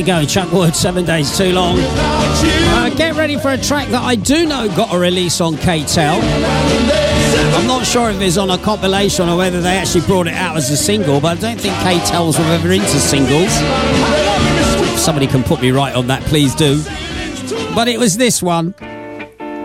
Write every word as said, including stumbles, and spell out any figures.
going, Chuck Wood, Seven Days Too Long. Uh, get ready for a track that I do know got a release on K-Tel. I'm not sure if it's on a compilation or whether they actually brought it out as a single, but I don't think K-Tels were ever into singles. If somebody can put me right on that, please do. But it was this one.